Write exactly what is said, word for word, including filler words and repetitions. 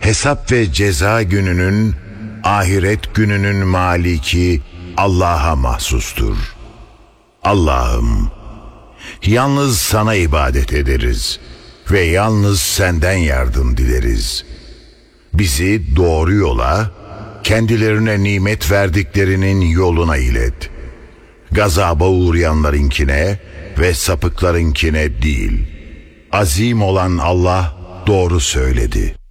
hesap ve ceza gününün, ahiret gününün maliki Allah'a mahsustur. Allah'ım, yalnız sana ibadet ederiz ve yalnız senden yardım dileriz. Bizi doğru yola, kendilerine nimet verdiklerinin yoluna ilet. Gazaba uğrayanlarınkine ve sapıklarınkine değil. Azim olan Allah doğru söyledi.